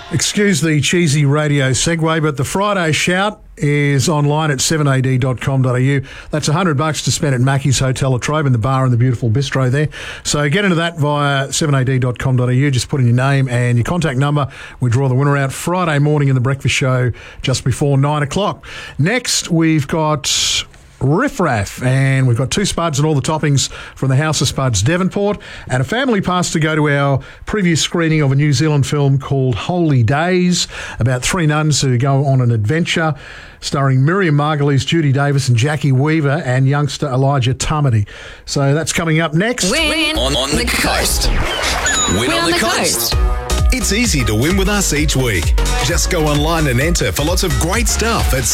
Excuse the cheesy radio segue, but the Friday Shout is online at 7ad.com.au. That's $100 to spend at Mackey's Hotel La Trobe in the bar and the beautiful bistro there. So get into that via 7ad.com.au. Just put in your name and your contact number. We draw the winner out Friday morning in the breakfast show just before 9 o'clock. Next, we've got Riff Raff, and we've got 2 spuds and all the toppings from the House of Spuds Devonport, and a family pass to go to our preview screening of a New Zealand film called Holy Days, about 3 nuns who go on an adventure, starring Miriam Margolyes, Judy Davis and Jackie Weaver, and youngster Elijah Tumity. So that's coming up next. Win on the coast. Win on the coast. It's easy to win with us each week. Just go online and enter for lots of great stuff at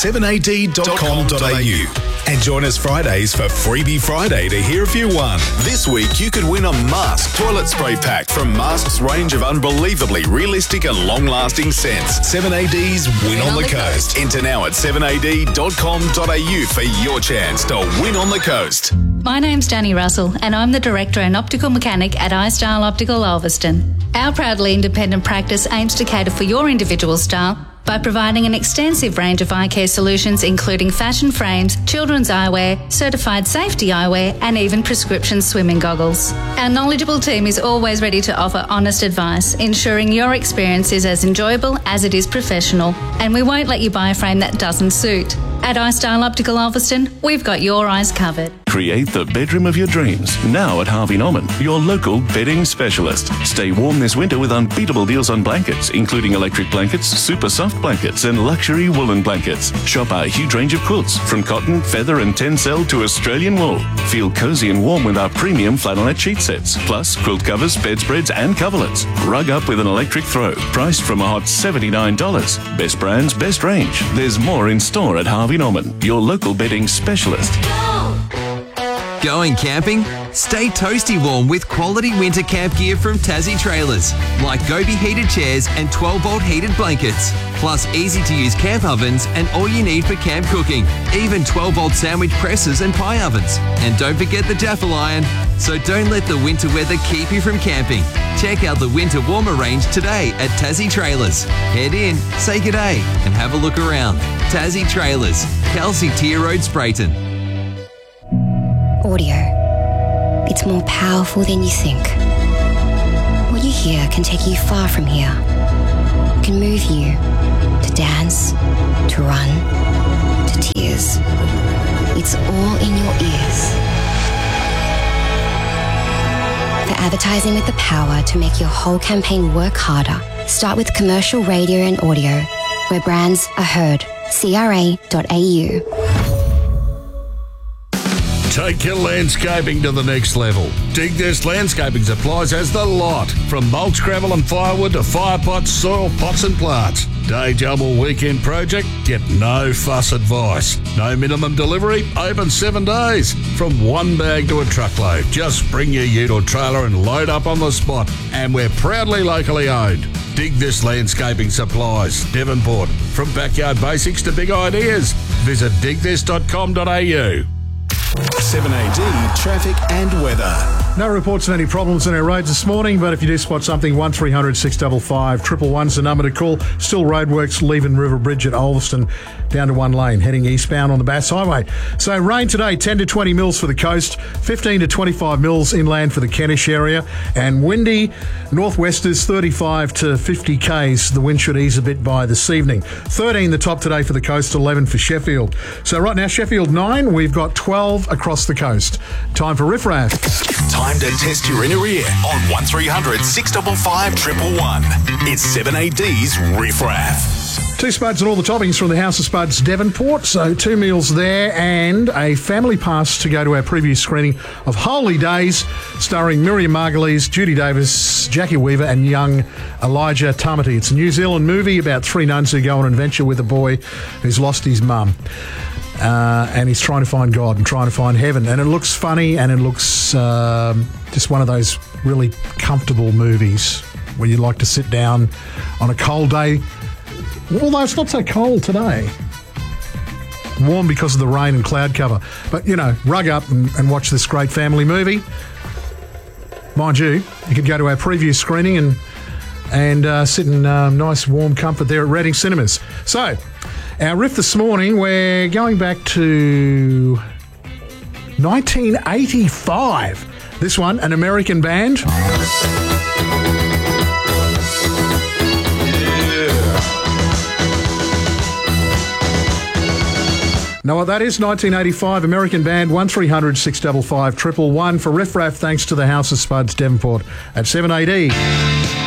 7ad.com.au. And join us Fridays for Freebie Friday to hear if you won. This week you could win a Mask toilet spray pack from Mask's range of unbelievably realistic and long-lasting scents. 7AD's Win on the Coast. Enter now at 7ad.com.au for your chance to win on the coast. My name's Danny Russell and I'm the Director and Optical Mechanic at iStyle Optical Ulverston. Our proudly independent practice aims to cater for your individual style by providing an extensive range of eye care solutions including fashion frames, children's eyewear, certified safety eyewear and even prescription swimming goggles. Our knowledgeable team is always ready to offer honest advice, ensuring your experience is as enjoyable as it is professional, and we won't let you buy a frame that doesn't suit. At iStyle Optical Ulverston, we've got your eyes covered. Create the bedroom of your dreams now at Harvey Norman, your local bedding specialist. Stay warm this winter with unbeatable deals on blankets, including electric blankets, super soft blankets, and luxury woolen blankets. Shop our huge range of quilts, from cotton, feather, and tencel to Australian wool. Feel cozy and warm with our premium flannelette sheet sets, plus quilt covers, bedspreads, and coverlets. Rug up with an electric throw, priced from a hot $79. Best brands, best range. There's more in store at Harvey Norman, your local bedding specialist. Going camping? Stay toasty warm with quality winter camp gear from Tassie Trailers, like Gobi heated chairs and 12-volt heated blankets, plus easy-to-use camp ovens and all you need for camp cooking, even 12-volt sandwich presses and pie ovens. And don't forget the Jaffle iron. So don't let the winter weather keep you from camping. Check out the winter warmer range today at Tassie Trailers. Head in, say g'day, and have a look around. Tassie Trailers, Kelsey Tier Road, Sprayton. Audio. It's more powerful than you think. What you hear can take you far from here. It can move you to dance, to run, to tears. It's all in your ears. For advertising with the power to make your whole campaign work harder, start with commercial radio and audio, where brands are heard. CRA.au. Take your landscaping to the next level. Dig This Landscaping Supplies has the lot. From mulch, gravel and firewood to fire pots, soil pots and plants. Day job or weekend project? Get no fuss advice. No minimum delivery, open 7 days. From one bag to a truckload. Just bring your ute or trailer and load up on the spot. And we're proudly locally owned. Dig This Landscaping Supplies, Devonport. From backyard basics to big ideas. Visit digthis.com.au. 7AD traffic and weather. No reports of any problems on our roads this morning, but if you do spot something, 1300 655 111's the number to call. Still roadworks leaving River Bridge at Ulverston down to 1 lane, heading eastbound on the Bass Highway. So rain today, 10 to 20 mils for the coast, 15 to 25 mils inland for the Kentish area, and windy northwesters 35 to 50 k's. The wind should ease a bit by this evening. 13 the top today for the coast, 11 for Sheffield. So right now, Sheffield 9, we've got 12 across the coast. Time for Riff Raff. Time to test your inner ear on 1300 655 111. It's 7AD's Riff Raff. 2 spuds and all the toppings from the House of Spuds Devonport. So 2 meals there and a family pass to go to our preview screening of Holy Days, starring Miriam Margolyes, Judy Davis, Jackie Weaver and young Elijah Tumity. It's a New Zealand movie about 3 nuns who go on an adventure with a boy who's lost his mum. And he's trying to find God and trying to find heaven. And it looks funny and it looks just one of those really comfortable movies where you like to sit down on a cold day. Although it's not so cold today. Warm because of the rain and cloud cover. But, you know, rug up and watch this great family movie. Mind you, you could go to our preview screening and sit in nice warm comfort there at Reading Cinemas. So, our riff this morning, we're going back to 1985. This one, an American band. Know what that is? 1985, American band, 1300 655 111 for Riff Raff, thanks to the House of Spuds, Devonport at 7AD.